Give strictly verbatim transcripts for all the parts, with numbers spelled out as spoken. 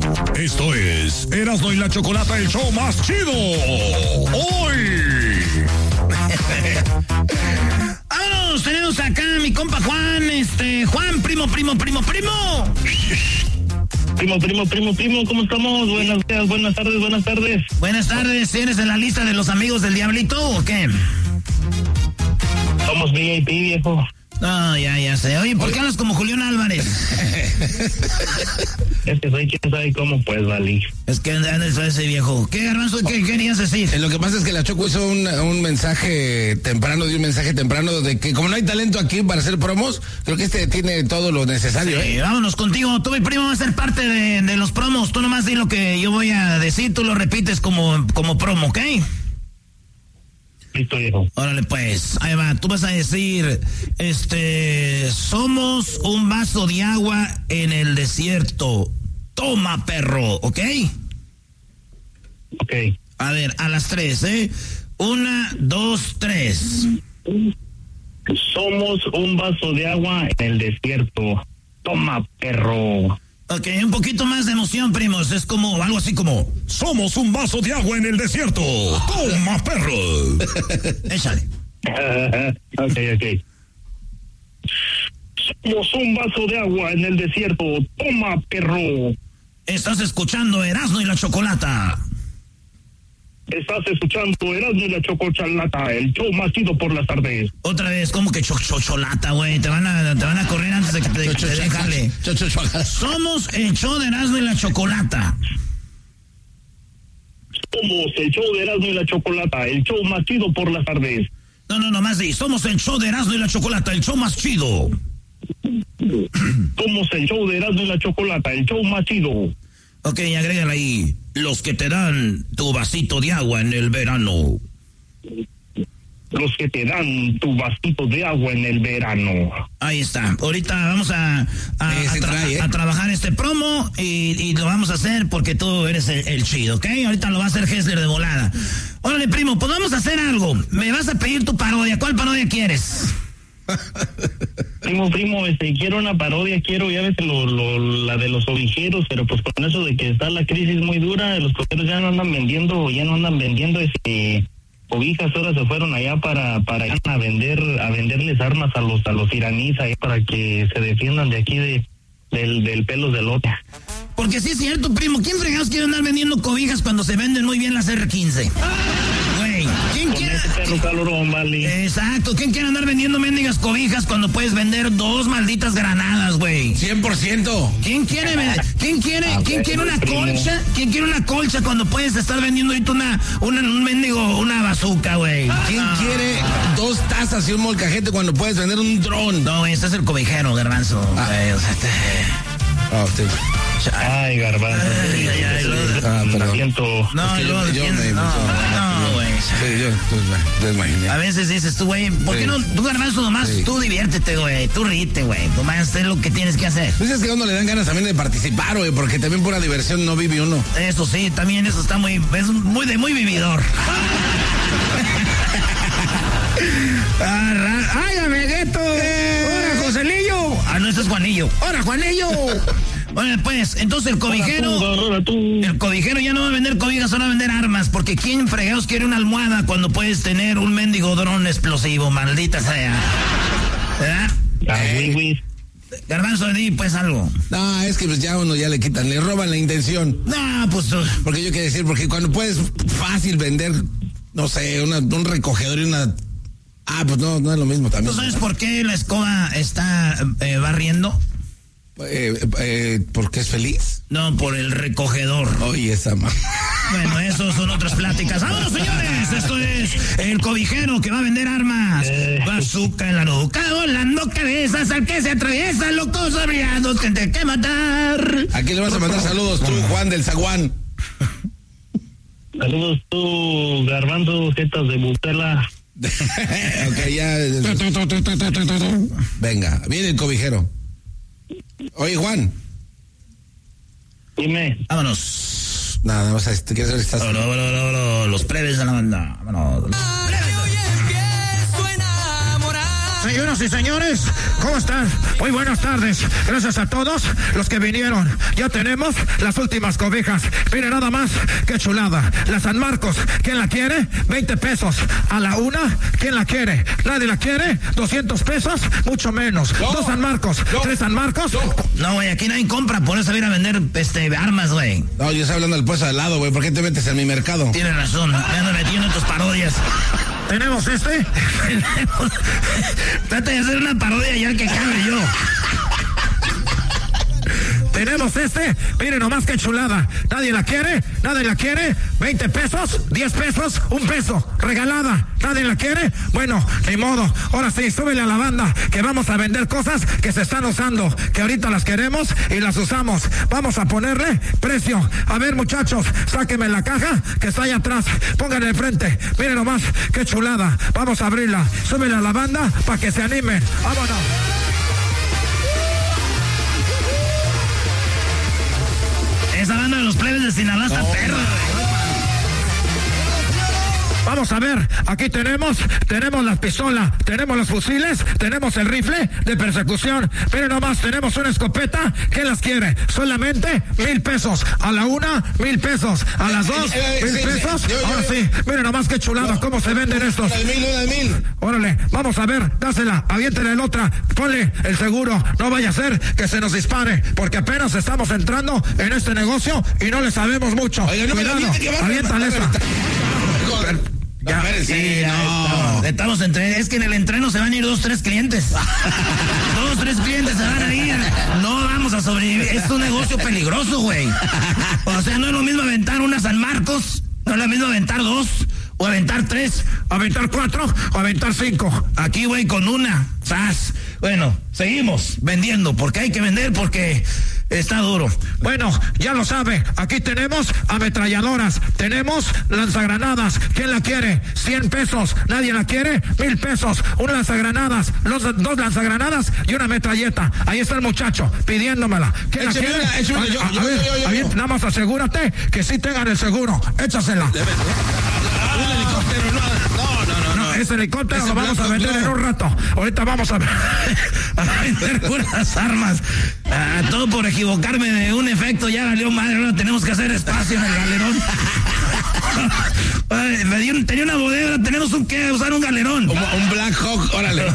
Esto es Erasmo y la Chocolata, el show más chido. Hoy. Vámonos, tenemos acá a mi compa Juan, este, Juan, primo, primo, primo, primo. Primo, primo, primo, primo, ¿cómo estamos? Buenos días, buenas tardes, buenas tardes. Buenas tardes, ¿eres en la lista de los amigos del Diablito o qué? Somos V I P, viejo. No, ya, ya sé. Oye, ¿por qué hablas como Julián Álvarez? Es que soy quien sabe cómo, pues, vale. Es que andas ese viejo. ¿Qué, Garbanzo? ¿Qué querías decir? Lo que pasa es que la Choco hizo un, un mensaje temprano, dio un mensaje temprano de que como no hay talento aquí para hacer promos, creo que este tiene todo lo necesario. Sí, ¿eh? Vámonos contigo. Tú, mi primo, vas a ser parte de, de los promos. Tú nomás di lo que yo voy a decir, tú lo repites como, como promo, ¿ok? Listo, viejo. Órale, pues, ahí va. Tú vas a decir, este, somos un vaso de agua en el desierto. Toma, perro, ¿ok? Ok. A ver, a las tres, ¿eh? Una, dos, tres. Somos un vaso de agua en el desierto. Toma, perro. Ok, un poquito más de emoción, primos. Es como, algo así como, somos un vaso de agua en el desierto. Toma, perro. Échale. ok, ok. Somos un vaso de agua en el desierto. Toma, perro. Estás escuchando Erasmo y la Chocolata. Estás escuchando Erasmo y la Chocolata, el show más chido por las tardes. Otra vez, como que cho, chocholata, güey. Te van a, te van a correr antes de que te, te déjale. Somos el show de Erasmo y la Chocolata. Somos el show de Erasmo y la Chocolata, el show más chido por las tardes. No, no, no, más di. Somos el show de Erasmo y la Chocolata, el show más chido. Somos el show de Erasmo y la Chocolata, el show más chido. Ok, agrégale ahí. Los que te dan tu vasito de agua en el verano. Los que te dan tu vasito de agua en el verano. Ahí está. Ahorita vamos a, a, a, tra- trae, ¿eh? a trabajar este promo y, y lo vamos a hacer porque tú eres el, el chido, ¿ok? Ahorita lo va a hacer Hessler de volada. Órale, primo, pues vamos a hacer algo. Me vas a pedir tu parodia. ¿Cuál parodia quieres? Primo, primo, este, quiero una parodia, quiero, ya ves, lo, lo, la de los ovijeros, pero pues con eso de que está la crisis muy dura, los cocheros ya no andan vendiendo, ya no andan vendiendo, este, cobijas, ahora se fueron allá para, para a vender, a venderles armas a los, a los iraníes ahí para que se defiendan de aquí de, del, del pelos de lote. Porque sí es cierto, primo, ¿quién fregados quiere andar vendiendo cobijas cuando se venden muy bien las erre quince? Güey, ¿quién con quiere? ese perro calorón, vale. Exacto, ¿quién quiere andar vendiendo mendigas cobijas cuando puedes vender dos malditas granadas, güey? cien por ciento. ¿Quién quiere, quién quiere, quién quiere una colcha? ¿Quién quiere una colcha cuando puedes estar vendiendo ahorita una, una, un mendigo, una bazooka, güey? ¿Quién ah. quiere dos tazas y un molcajete cuando puedes vender un dron? No, ese es el cobijero, Garbanzo. Ah. Güey, o sea, te... oh, sí. Ay, Garbanzo. Ay, ay, ay, lo, ah, no, no, es que yo, yo me no, no, güey. Sí, yo, tú, imaginé. A veces dices tú, güey, ¿por sí. qué no? Tú, Garbanzo, nomás, sí. tú diviértete, güey, tú ríete, güey, nomás haz lo que tienes que hacer. Pues es que a uno le dan ganas también de participar, güey, porque también pura diversión no vive uno. Eso sí, también eso está muy, es muy de muy vividor. ¡Ay, amiguito! Eh. ¡Hola, Joselillo! Ah, no, ese es Juanillo. ¡Hola, Juanillo! Bueno, pues, entonces el cobijero, ahora tú, ahora tú. el cobijero ya no va a vender cobijas, solo va a vender armas, porque ¿quién fregados quiere una almohada cuando puedes tener un mendigo dron explosivo, maldita sea? ¿Verdad? Ah, eh, oui, oui. Garbanzo, di pues algo. No, es que pues ya uno ya le quitan, le roban la intención. No, pues... Uh, porque yo quiero decir, porque cuando puedes fácil vender, no sé, una, un recogedor y una... Ah, pues no, no es lo mismo también. ¿Tú sabes por qué la escoba está eh, barriendo? Eh, eh, ¿Porque es feliz? No, por el recogedor. Oye, esa ma... Bueno, eso son otras pláticas. ¡Vámonos, señores! Esto es el cobijero que va a vender armas. Eh. Bazooka en la nuca, volando cabezas al que se atraviesa, locos abrigados, gente que matar. Aquí le vas a mandar saludos tú, Juan del Zaguán. Saludos tú, Garbanzo, jetas de Butela. Ok, ya. Venga, viene el cobijero. Oye, Juan. Dime. Vámonos. Nada, no, vamos a este, ¿qué estás? No, no, no, no, no, los plebes de la banda. Vámonos. Hoy empiezo a enamorar. Señoras y señores, ¿cómo están? Muy buenas tardes. Gracias a todos los que vinieron. Ya tenemos las últimas cobijas. Mire nada más, qué chulada. La San Marcos, ¿quién la quiere? veinte pesos. A la una, ¿quién la quiere? ¿Nadie la quiere? doscientos pesos, mucho menos. No. Dos San Marcos, no. Tres San Marcos. No, no, güey, aquí nadie compra, por eso viene a vender este armas, güey. No, yo estoy hablando del puesto al lado, güey. ¿Por qué te metes en mi mercado? Tienes razón, me ando metiendo en tus parodias. ¿Tenemos este? Trata de hacer una parodia ya que cabe yo. Tenemos este, miren nomás qué chulada. ¿Nadie la quiere? ¿Nadie la quiere? veinte pesos, diez pesos, un peso, regalada. ¿Nadie la quiere? Bueno, ni modo. Ahora sí, súbele a la banda, que vamos a vender cosas que se están usando, que ahorita las queremos y las usamos. Vamos a ponerle precio. A ver, muchachos, sáquenme la caja que está allá atrás. Pónganle enfrente. Miren nomás qué chulada. Vamos a abrirla. Súbele a la banda para que se animen. Vámonos. Esa banda de los plebes de Sinaloa está no, perra. Vamos a ver, aquí tenemos, tenemos las pistolas, tenemos los fusiles, tenemos el rifle de persecución. Miren nomás, tenemos una escopeta. ¿Quién las quiere? Solamente mil pesos. A la una, mil pesos. A las dos, eh, eh, mil sí, pesos. Sí, yo, yo, Ahora yo, sí, miren nomás qué chulada, no, cómo se venden estos. Una de mil, una de mil. Órale, vamos a ver, dásela, aviéntela el otra. Ponle el seguro, no vaya a ser que se nos dispare, porque apenas estamos entrando en este negocio y no le sabemos mucho. Oiga, no Cuidado, aviéntale esta. Ya, sí, sí, ya no. estamos, estamos entre, es que en el entreno se van a ir dos, tres clientes. dos, tres clientes se van a ir. No vamos a sobrevivir. Es un negocio peligroso, güey. O sea, no es lo mismo aventar una San Marcos, no es lo mismo aventar dos, o aventar tres, o aventar cuatro, o aventar cinco. Aquí, güey, con una. ¡Sas! Bueno, seguimos vendiendo, porque hay que vender, porque está duro. Bueno, ya lo sabe, aquí tenemos ametralladoras, tenemos lanzagranadas. ¿Quién la quiere? cien pesos. ¿Nadie la quiere? mil pesos. Un lanzagranadas, los, dos lanzagranadas y una metralleta. Ahí está el muchacho pidiéndomela. ¿Quién la quiere? A, yo, yo, a, a yo, ver, yo, yo, yo, yo. Nada más asegúrate que sí tengan el seguro. Échasela. Un helicóptero, no, no, no, no. no ese helicóptero ese lo vamos a vender no. en un rato. Ahorita vamos a, a vender puras armas. Ah, todo por equivocarme de un efecto, ya valió madre, ahora tenemos que hacer espacio en el galerón. Ay, me dio, tenía una bodega, tenemos un que usar un galerón. Un, un Black Hawk, órale.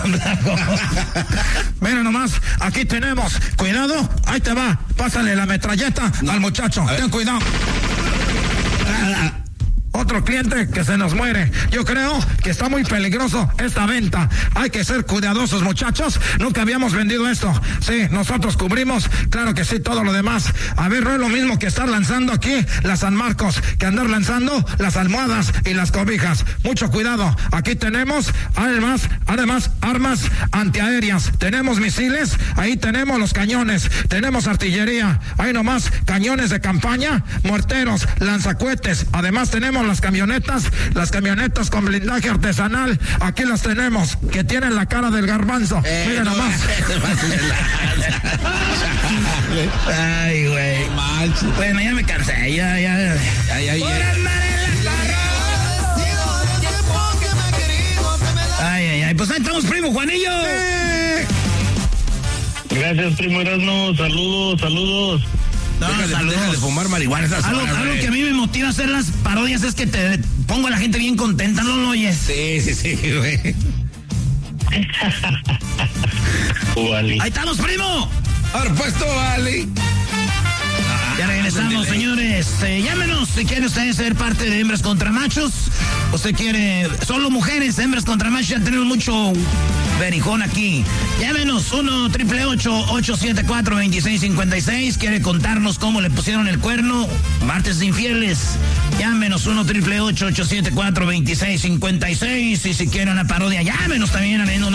Mira nomás, aquí tenemos, cuidado, ahí te va, pásale la metralleta no. al muchacho, ten cuidado. Otro cliente que se nos muere. Yo creo que está muy peligroso esta venta. Hay que ser cuidadosos, muchachos. Nunca habíamos vendido esto. Sí, nosotros cubrimos, claro que sí, todo lo demás. A ver, no es lo mismo que estar lanzando aquí las San Marcos, que andar lanzando las almohadas y las cobijas. Mucho cuidado. Aquí tenemos, además, además, armas antiaéreas. Tenemos misiles, ahí tenemos los cañones. Tenemos artillería. Ahí nomás, cañones de campaña, morteros, lanzacohetes. Además tenemos las camionetas, las camionetas con blindaje artesanal, aquí las tenemos, que tienen la cara del garbanzo. Eh, Miren no, nomás. Ay, güey. Bueno, ya me cansé, ya, ya. Ay, ay, ay, ay, ay. Pues ahí estamos, primo Juanillo. Eh. Gracias, primo Erasmo. Saludos, saludos. No, deja, de, deja de fumar marihuana. Algo, algo que a mí me motiva a hacer las parodias es que te pongo a la gente bien contenta, ¿no lo oyes? Sí, sí, sí, güey. Ahí estamos, primo. Ahora puesto, vale. Ya regresamos, señores. Eh, llámenos si quieren ustedes ser parte de Hembras contra Machos. Usted quiere solo mujeres, Hembras contra Machos. Ya tenemos mucho berijón aquí. Llámenos uno triple ocho ocho siete cuatro veintiséis cincuenta y seis. Quiere contarnos cómo le pusieron el cuerno. Martes de infieles. Llámenos uno triple ocho ocho siete cuatro veintiséis cincuenta y seis. Y si quieren una parodia, llámenos también al